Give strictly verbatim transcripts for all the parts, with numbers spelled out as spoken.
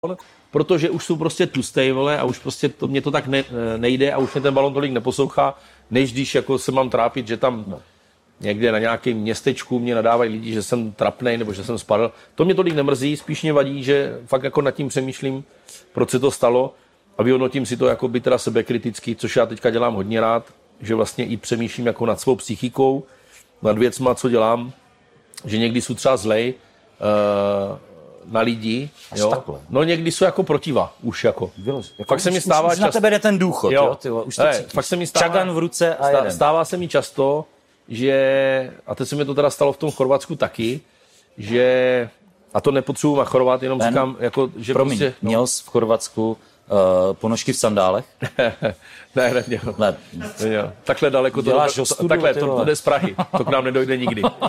protože už jsou prostě tlustej, vole, a už prostě to, mě to tak ne, nejde a už mě ten balon tolik neposlouchá, než když jako se mám trápit, že tam no. někde na nějakém městečku mě nadávají lidi, že jsem trapnej nebo že jsem spadl. To mě tolik nemrzí, spíš mě vadí, že fakt jako nad tím přemýšlím, proč se to stalo a vyhodnotím si to jako by teda sebekriticky, což já teďka dělám hodně rád, že vlastně i přemýšlím jako nad svou psychikou, nad věcma, co dělám, že někdy jsou třeba zlej, uh, na lidi, jo. No někdy jsou jako protiva, už jako. jako fakt se mi stává často. Na tebe jde ten důchod, jo. jo ty, už to ne, fakt se mi stává, Čagan v ruce a jeden. Stává se mi často, že, a teď se mi to teda stalo v tom Chorvatsku taky, že, a to nepotřebuji machrovat, jenom ben, říkám, jako, že promiň, prostě... No. Měl jsi v Chorvatsku uh, ponožky v sandálech? ne, ne, ne, ne. Takhle daleko to, to, takhle, to, to jde z Prahy, to k nám nedojde nikdy. uh,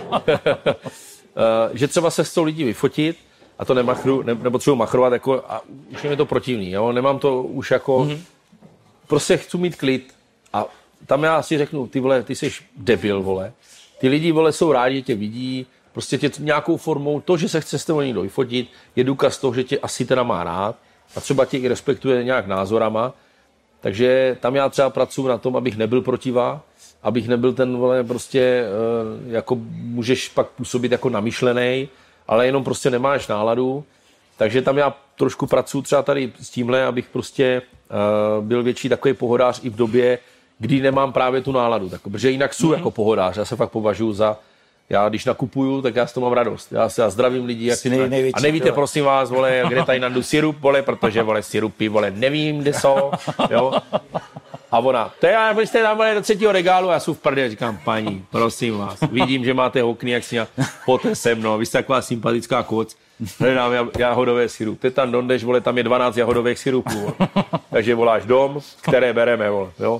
že třeba se s tou lidí vyfotit, a to nemachru, ne, nepotřebuji machrovat, jako, a už je mi to protivný, jo? Nemám to už jako, mm-hmm. prostě chci mít klid a tam já si řeknu, ty vole, ty jsi debil, vole, ty lidi, vole, jsou rádi, tě vidí, prostě tě nějakou formou, to, že se chce s tebou někdo vyfotit, je důkaz toho, že tě asi teda má rád a třeba tě i respektuje nějak názorama, takže tam já třeba pracuji na tom, abych nebyl protivá, abych nebyl ten, vole, prostě, jako můžeš pak působit jako namyšlenej, ale jenom prostě nemáš náladu, takže tam já trošku pracuji třeba tady s tímhle, abych prostě uh, byl větší takový pohodář i v době, kdy nemám právě tu náladu, tak, protože jinak jsou mm-hmm. jako pohodář, já se fakt považuji za, já když nakupuju, tak já s toho mám radost, já, já zdravím lidi, jak, nej, největší, a nevíte jo. prosím vás, vole, kde tady nandu sirup, vole, protože, vole, sirupy, vole, nevím, kde jsou, jo. A ona, to já, vy jste tam do třetího regálu, já jsem v prdě, říkám, paní, prosím vás, vidím, že máte okny, jak si pojďte se mnou, vy jste taková sympatická koc, hledám jahodové sirup, ty tam dondeš, vole, tam je dvanáct jahodových sirupů, vole. Takže voláš dom, které bereme, vole, jo.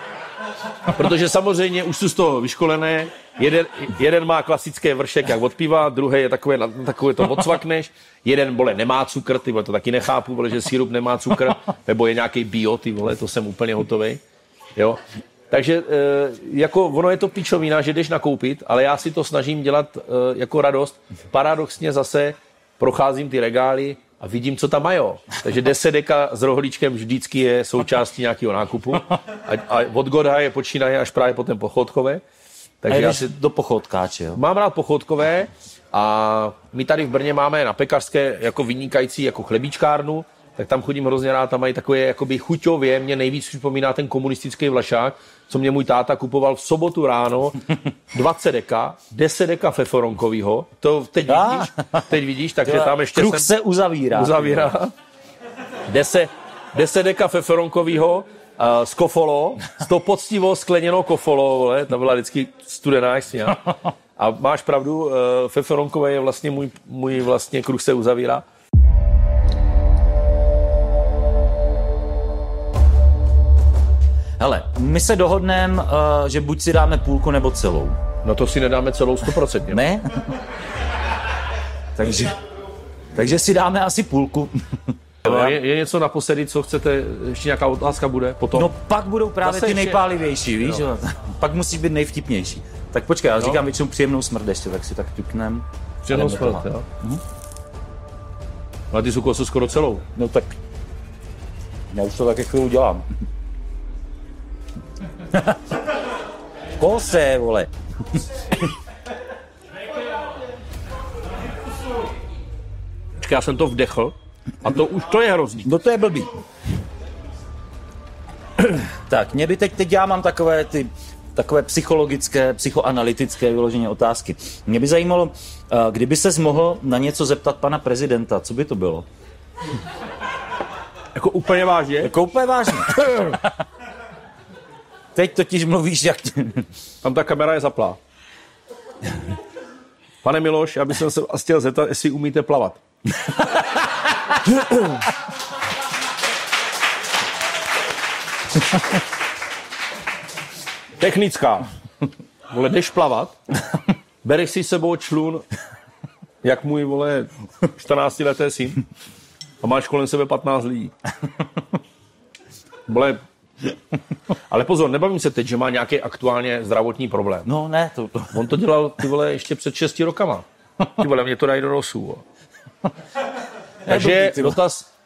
Protože samozřejmě už jsou z toho vyškolené, jeden, jeden má klasické vršek, jak od piva, druhý je takové, takové to odsvakneš, jeden, vole, nemá cukr, ty vole, to taky nechápu, vole, že sirup nemá cukr, nebo je nějaký bio, ty vole, to jsem úplně hotovej, jo. Takže jako ono je to píčovina, že jdeš nakoupit, ale já si to snažím dělat jako radost. Paradoxně zase procházím ty regály a vidím, co tam mají. Takže deset deka s rohlíčkem vždycky je součástí nějakého nákupu. A, a od Godha je počínaje až právě potom pochodkové. Takže já si do pochodkáče, jo? Mám rád pochodkové a my tady v Brně máme na pekařské jako vynikající jako chlebíčkárnu, tak tam chodím hrozně rád, tam mají takové jakoby chuťově, mě nejvíc připomíná ten komunistický vlašák, co mě můj táta kupoval v sobotu ráno, dvacet deka, deset deka feferonkovýho, to teď vidíš, teď vidíš, takže tam ještě kruh se uzavírá. Uzavírá. deset, deset deka feferonkovýho uh, z kofolo, z toho poctivou skleněnou kofolo, vole, ta byla vždycky studená, jasně. A máš pravdu, uh, feferonkové je vlastně můj, můj vlastně kruh se uzavírá. Hele, my se dohodneme, uh, že buď si dáme půlku nebo celou. No to si nedáme celou stoprocentně. Ne? takže, takže si dáme asi půlku. No, je, je něco naposledy, co chcete, ještě nějaká otázka bude potom? No pak budou právě Zase ty ještě... nejpálivější, víš? No. Pak musí být nejvtipnější. Tak počkej, já no. říkám většinou příjemnou smrt ještě, tak si tak ťuknem. Příjemnou smrt, jo? Mhm. Ale ty jsou skoro celou. No tak, já už to taky chvíli dělám. Kose, vole. Počkej, já jsem to vdechl a to už to je hrozný. No to je blbý. Tak, mě by teď, teď já mám takové ty takové psychologické, psychoanalytické vyloženě otázky. Mě by zajímalo, kdyby ses mohl na něco zeptat pana prezidenta, co by to bylo? Jako úplně vážně? Jako úplně vážně. Teď totiž mluvíš, jak... Tam ta kamera je zaplá. Pane Miloš, já bych se chtěl zeptat, jestli umíte plavat. Technická. Vole, jdeš plavat, bereš si sebou člun, jak můj, vole, čtrnáctiletý syn, a máš kolem sebe patnáct lidí. Vole, ale pozor, nebavím se teď, že má nějaký aktuálně zdravotní problém. No ne, to... to... On to dělal, ty vole, ještě před šesti rokama. Ty vole, mě to dají do nosu. Takže blbý, dotaz,